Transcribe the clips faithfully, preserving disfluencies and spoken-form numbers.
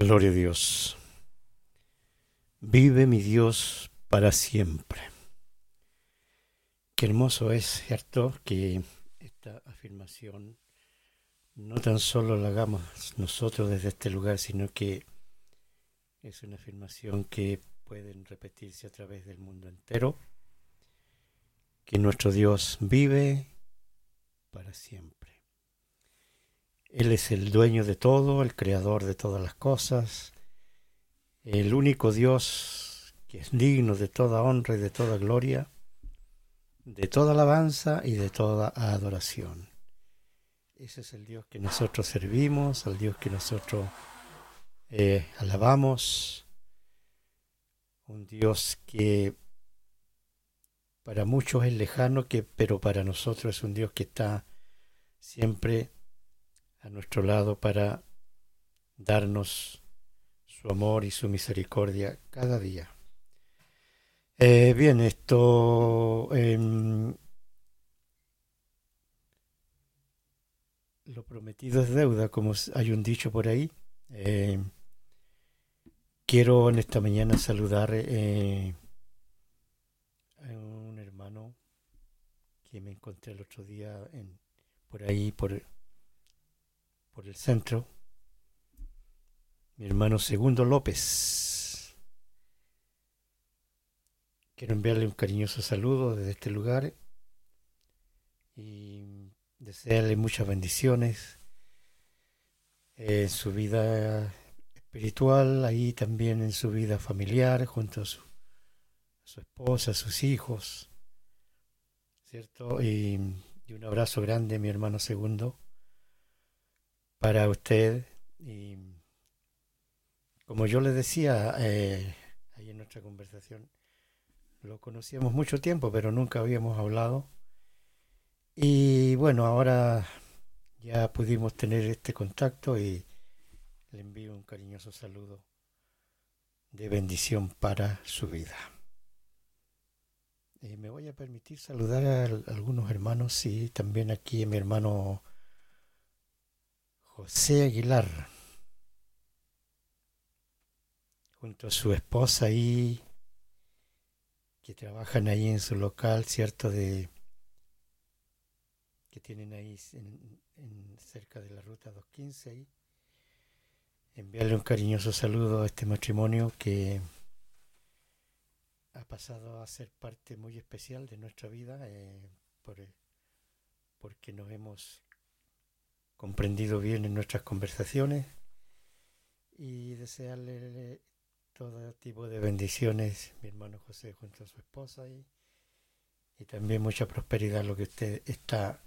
Gloria a Dios. Vive mi Dios para siempre. Qué hermoso es, ¿cierto?, que esta afirmación no tan solo la hagamos nosotros desde este lugar, sino que es una afirmación que pueden repetirse a través del mundo entero, que nuestro Dios vive para siempre. Él es el dueño de todo, el creador de todas las cosas, el único Dios que es digno de toda honra y de toda gloria, de toda alabanza y de toda adoración. Ese es el Dios que nosotros servimos, al Dios que nosotros eh, alabamos, un Dios que para muchos es lejano, que, pero para nosotros es un Dios que está siempre a nuestro lado para darnos su amor y su misericordia cada día. Eh, bien, esto eh, lo prometido es deuda, como hay un dicho por ahí. Eh, quiero en esta mañana saludar eh, a un hermano que me encontré el otro día en, por ahí, por, por el centro, mi hermano Segundo López. Quiero enviarle un cariñoso saludo desde este lugar y desearle muchas bendiciones en su vida espiritual, ahí también en su vida familiar, junto a su, a su esposa, a sus hijos, ¿cierto? Y, y un abrazo grande, mi hermano Segundo, para usted. Y como yo le decía eh, ahí en nuestra conversación, lo conocíamos mucho tiempo, pero nunca habíamos hablado. Y bueno, ahora ya pudimos tener este contacto y le envío un cariñoso saludo de bendición para su vida. Eh, me voy a permitir saludar a, a algunos hermanos y también aquí a mi hermano José Aguilar, junto a su esposa ahí, que trabajan ahí en su local, ¿cierto?, de que tienen ahí en, en cerca de la ruta doscientos quince ahí. Enviarle un cariñoso saludo a este matrimonio que ha pasado a ser parte muy especial de nuestra vida, eh, por, porque nos hemos comprendido bien en nuestras conversaciones, y desearle todo tipo de bendiciones, mi hermano José junto a su esposa, y, y también mucha prosperidad en lo que usted está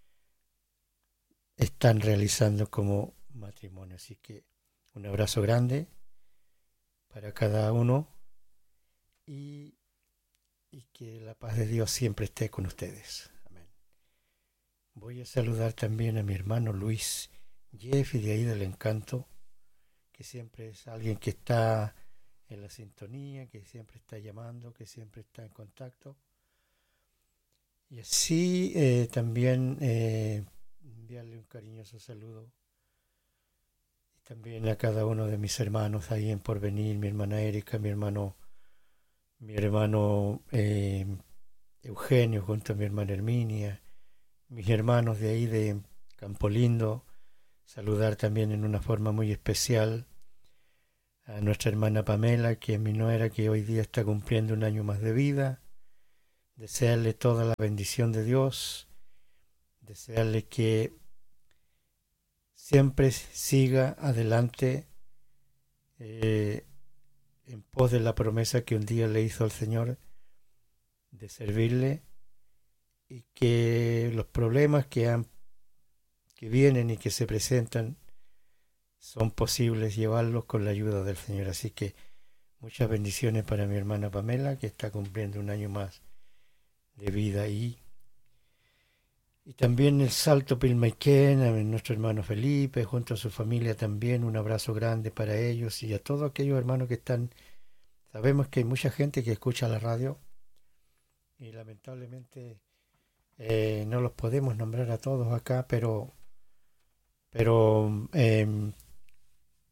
están realizando como matrimonio. Así que un abrazo grande para cada uno y, y que la paz de Dios siempre esté con ustedes. Amén. Voy a saludar también a mi hermano Luis Jeffy de ahí del Encanto, que siempre es alguien que está en la sintonía, que siempre está llamando, que siempre está en contacto. Y así eh, también eh, enviarle un cariñoso saludo y también a cada uno de mis hermanos ahí en Porvenir, mi hermana Erika, mi hermano, mi hermano eh, Eugenio junto a mi hermana Herminia, mis hermanos de ahí de Campo Lindo. Saludar también en una forma muy especial a nuestra hermana Pamela, que es mi nuera, que hoy día está cumpliendo un año más de vida. Desearle toda la bendición de Dios, desearle que siempre siga adelante eh, en pos de la promesa que un día le hizo al Señor de servirle, y que los problemas que, han, que vienen y que se presentan son posibles llevarlos con la ayuda del Señor. Así que muchas bendiciones para mi hermana Pamela, que está cumpliendo un año más de vida, y, y también el Salto Pilmaiquén, a nuestro hermano Felipe, junto a su familia también, un abrazo grande para ellos y a todos aquellos hermanos que están. Sabemos que hay mucha gente que escucha la radio y lamentablemente eh, no los podemos nombrar a todos acá, pero, pero eh,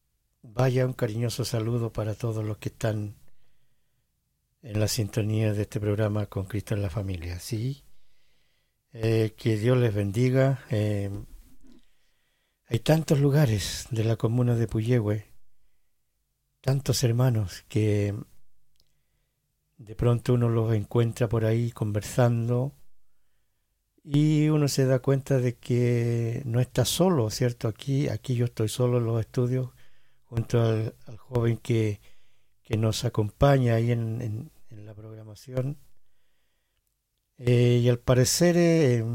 vaya un cariñoso saludo para todos los que están en la sintonía de este programa con Cristo en la familia. Sí, eh, que Dios les bendiga. Eh, hay tantos lugares de la comuna de Puyehue, tantos hermanos que de pronto uno los encuentra por ahí conversando y uno se da cuenta de que no está solo, ¿cierto? Aquí, aquí yo estoy solo en los estudios junto al, al joven que, que nos acompaña ahí en, en, en la programación. Eh, y al parecer eh,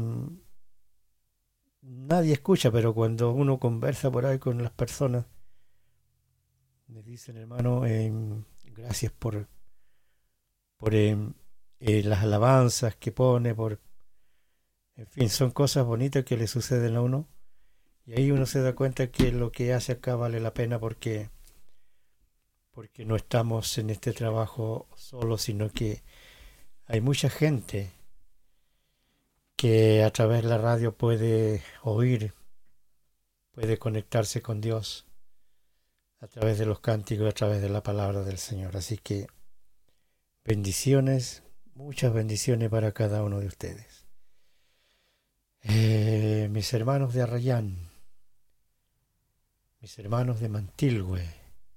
nadie escucha, pero cuando uno conversa por ahí con las personas, me dicen, hermano, eh, gracias por, por eh, eh, las alabanzas que pone, por, en fin, son cosas bonitas que le suceden a uno. Y ahí uno se da cuenta que lo que hace acá vale la pena porque, porque no estamos en este trabajo solos, sino que hay mucha gente que a través de la radio puede oír, puede conectarse con Dios a través de los cánticos, a través de la palabra del Señor. Así que bendiciones, muchas bendiciones para cada uno de ustedes. Eh, mis hermanos de Arrayán, mis hermanos de Mantilhue,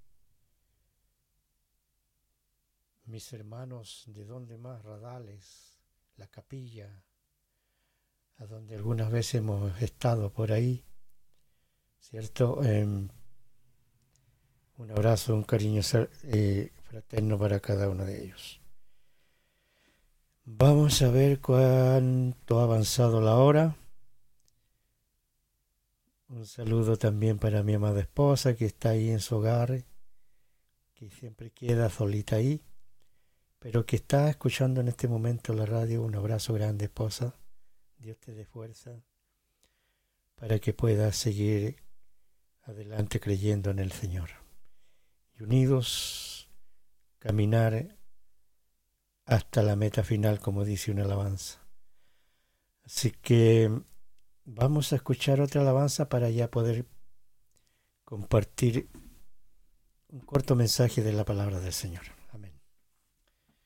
mis hermanos de donde más, Radales, La Capilla, a donde algunas veces hemos estado por ahí, ¿cierto? Eh, un abrazo, un cariño eh, fraterno para cada uno de ellos. Vamos a ver cuánto ha avanzado la hora. Un saludo también para mi amada esposa que está ahí en su hogar, que siempre queda solita ahí, pero que está escuchando en este momento la radio. Un abrazo grande, esposa. Dios te dé fuerza para que puedas seguir adelante creyendo en el Señor. Y unidos, caminar hasta la meta final, como dice una alabanza. Así que vamos a escuchar otra alabanza para ya poder compartir un corto mensaje de la palabra del Señor.